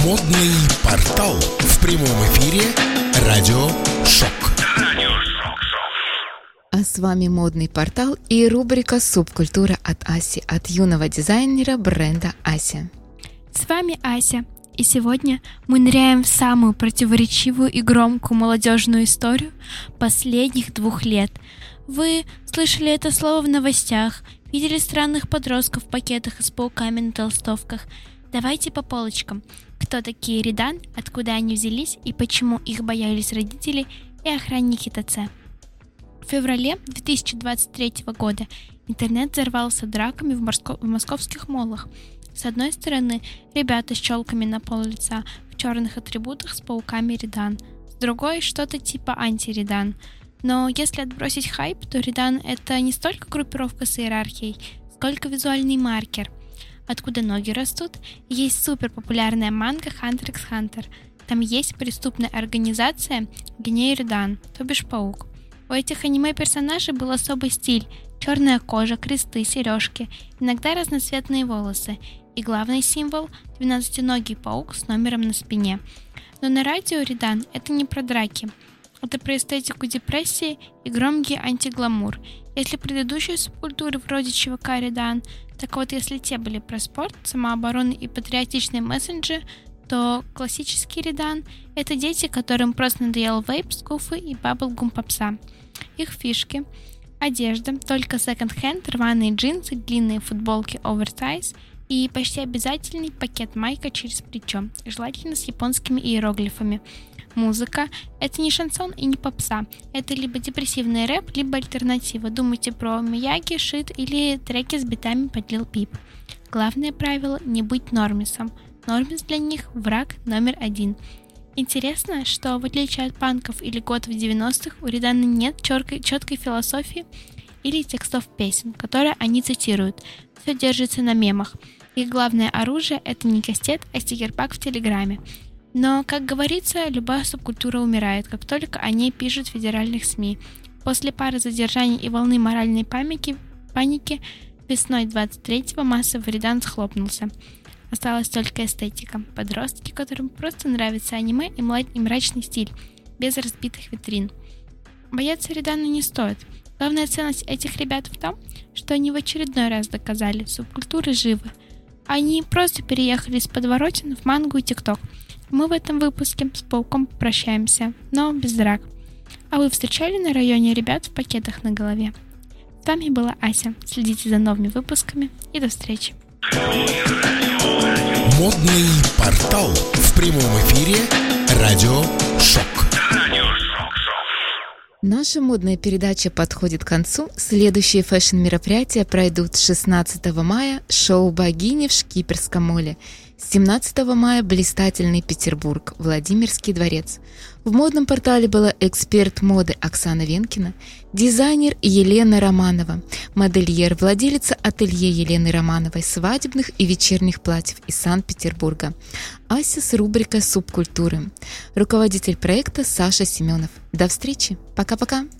Модный портал. В прямом эфире Радио Шок. А с вами модный портал и рубрика «Субкультура от Аси», от юного дизайнера бренда Ася. С вами Ася, и сегодня мы ныряем в самую противоречивую и громкую молодежную историю последних 2 лет. Вы слышали это слово в новостях, видели странных подростков в пакетах и с пауками на толстовках. Давайте по полочкам. Кто такие Ридан, откуда они взялись и почему их боялись родители и охранники ТЦ. В феврале 2023 года интернет взорвался драками в московских моллах. С одной стороны, ребята с челками на пол лица в черных атрибутах с пауками Ридан. С другой, что-то типа анти-Ридан. Но если отбросить хайп, то Ридан — это не столько группировка с иерархией, сколько визуальный маркер. Откуда ноги растут, есть суперпопулярная манга Hunter x Hunter. Там есть преступная организация Гней Ридан, то бишь паук. У этих аниме-персонажей был особый стиль: черная кожа, кресты, сережки, иногда разноцветные волосы. И главный символ — 12-ногий паук с номером на спине. Но на радио Ридан — это не про драки. Это про эстетику депрессии и громкий антигламур. Если предыдущие субкультуры вроде ЧВК Ридан, так вот если те были про спорт, самооборону и патриотичные месседжи, то классический Ридан — это дети, которым просто надоел вейп, скуфы и баблгум попса. Их фишки: одежда, только секонд-хенд, рваные джинсы, длинные футболки оверсайз и почти обязательный пакет майка через плечо, желательно с японскими иероглифами. Музыка — это не шансон и не попса. Это либо депрессивный рэп, либо альтернатива. Думайте про Мияги, Шит или треки с битами под Lil Peep. Главное правило — не быть нормисом. Нормис для них — враг номер 1. Интересно, что в отличие от панков или готов 90-х, у Ридана нет четкой философии или текстов песен, которые они цитируют. Все держится на мемах. Их главное оружие — это не кастет, а стикерпак в Телеграме. Но, как говорится, любая субкультура умирает, как только о ней пишут в федеральных СМИ. После пары задержаний и волны моральной паники весной 23-го массовый Ридан схлопнулся. Осталась только эстетика. Подростки, которым просто нравится аниме и мрачный стиль, без разбитых витрин. Бояться Ридана не стоит. Главная ценность этих ребят в том, что они в очередной раз доказали: субкультуры живы. Они просто переехали из подворотен в мангу и тикток. Мы в этом выпуске с пауком прощаемся, но без драк. А вы встречали на районе ребят в пакетах на голове? С вами была Ася. Следите за новыми выпусками и до встречи. Модный портал. В прямом эфире Радио Шок. Наша модная передача подходит к концу. Следующие фэшн-мероприятия пройдут 16 мая шоу «Богини» в Шкиперском молле. 17 мая блистательный Петербург, Владимирский дворец. В модном портале была эксперт моды Оксана Венкина, дизайнер Елена Романова, модельер, владелица ателье Елены Романовой свадебных и вечерних платьев из Санкт-Петербурга. Ася с рубрикой «Субкультуры». Руководитель проекта Саша Семенов. До встречи. Пока-пока.